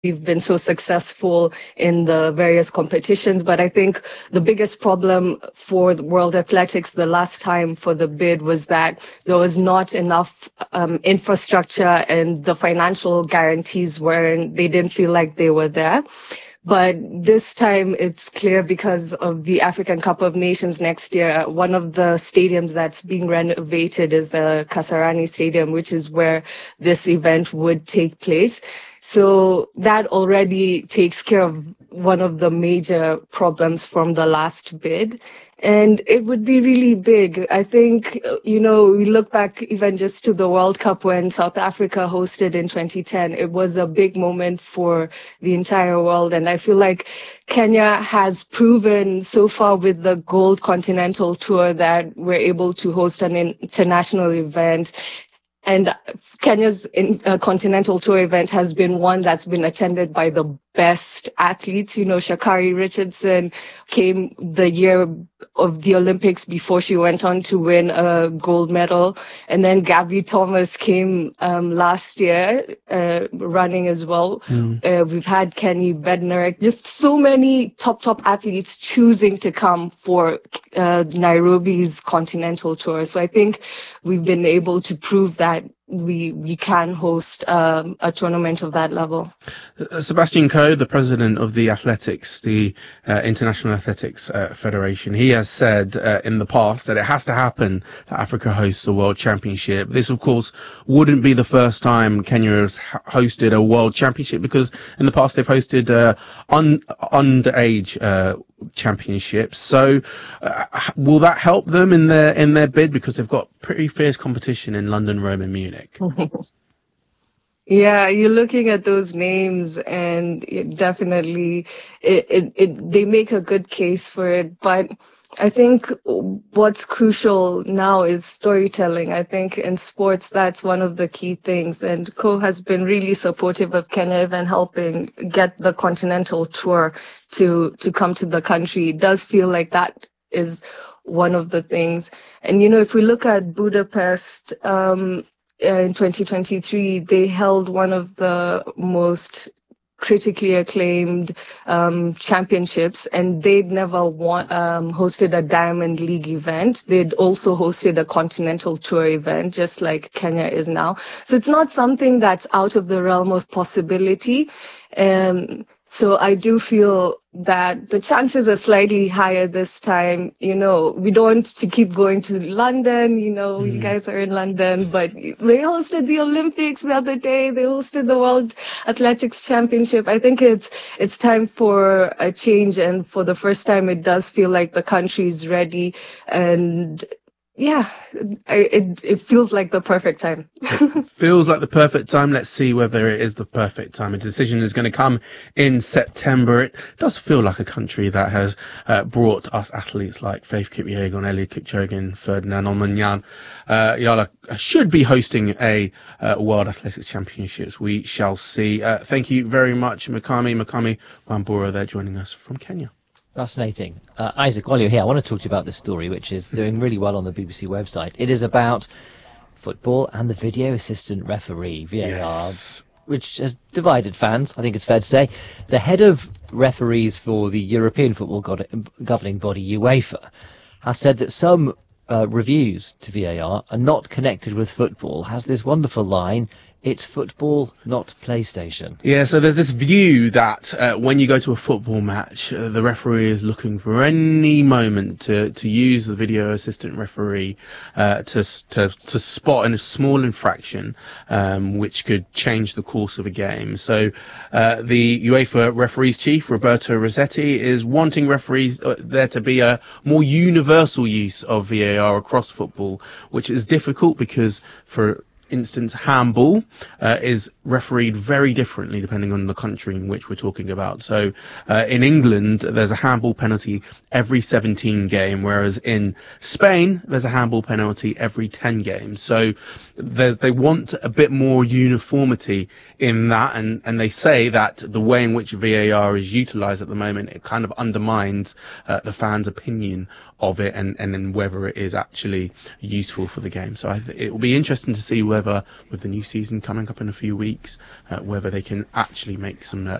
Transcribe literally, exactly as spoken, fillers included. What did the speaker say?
we've been so successful in the various competitions. But I think the biggest problem for the World Athletics the last time for the bid was that there was not enough um, infrastructure, and the financial guarantees weren't, they didn't feel like they were there. But this time it's clear because of the African Cup of Nations next year. One of the stadiums that's being renovated is the Kasarani Stadium, which is where this event would take place. So that already takes care of one of the major problems from the last bid. And it would be really big. I think, you know, we look back even just to the World Cup when South Africa hosted in twenty ten. It was a big moment for the entire world. And I feel like Kenya has proven so far with the Gold Continental Tour that we're able to host an international event. And Kenya's in, uh, Continental Tour event has been one that's been attended by the best athletes. You know, Sha'Carri Richardson came the year of the Olympics before she went on to win a gold medal. And then Gabby Thomas came um, last year uh, running as well. Mm. Uh, we've had Kenny Bednarek, just so many top, top athletes choosing to come for uh, Nairobi's Continental Tour. So I think we've been able to prove that we we can host um, a tournament of that level. Uh, Sebastian Coe, the president of the Athletics, the uh, International Athletics uh, Federation, he has said uh, in the past that it has to happen that Africa hosts a World Championship. This, of course, wouldn't be the first time Kenya has hosted a World Championship, because in the past they've hosted uh, un- underage uh, championships. So uh, will that help them in their in their bid, because they've got pretty fierce competition in London, Rome and Munich? Yeah, you're looking at those names, and it definitely it, it, it they make a good case for it. But I think what's crucial now is storytelling. I think in sports that's one of the key things, and Coe has been really supportive of Kenya, even helping get the Continental Tour to to come to the country. It does feel like that is one of the things. And you know, if we look at Budapest, um in twenty twenty-three, they held one of the most critically acclaimed um, championships, and they'd never won, um, hosted a Diamond League event. They'd also hosted a Continental Tour event, just like Kenya is now. So it's not something that's out of the realm of possibility. Um, So I do feel that the chances are slightly higher this time. You know, we don't want to keep going to London. You know, mm. you guys are in London, but they hosted the Olympics the other day. They hosted the World Athletics Championship. I think it's it's time for a change, and for the first time, it does feel like the country's ready. And yeah, it it feels like the perfect time. It feels like the perfect time. Let's see whether it is the perfect time. A decision is going to come in September. It does feel like a country that has uh, brought us athletes like Faith Kipyegon, Eliud Kipchoge, Ferdinand Omanyan. Uh, Yala should be hosting a uh, World Athletics Championships. We shall see. Uh, thank you very much, Makami. Makami Wambura there joining us from Kenya. Fascinating. Uh, Isaac, while you're here, I want to talk to you about this story, which is doing really well on the B B C website. It is about football and the video assistant referee, V A R, yes, which has divided fans, I think it's fair to say. The head of referees for the European football governing body, UEFA, has said that some uh, reviews to V A R are not connected with football, has this wonderful line, "It's football, not PlayStation." Yeah, so there's this view that uh, when you go to a football match, uh, the referee is looking for any moment to, to use the video assistant referee uh, to, to to spot a small infraction um, which could change the course of a game. So uh, the UEFA referees chief, Roberto Rossetti, is wanting referees uh, there to be a more universal use of V A R across football, which is difficult because, for instance, handball uh, is refereed very differently depending on the country in which we're talking about. So uh, in England, there's a handball penalty every seventeen game, whereas in Spain, there's a handball penalty every ten games. So there's, they want a bit more uniformity in that, and, and they say that the way in which V A R is utilised at the moment, it kind of undermines uh, the fans' opinion of it, and, and then whether it is actually useful for the game. So I th- it will be interesting to see whether whether with the new season coming up in a few weeks, uh, whether they can actually make some uh,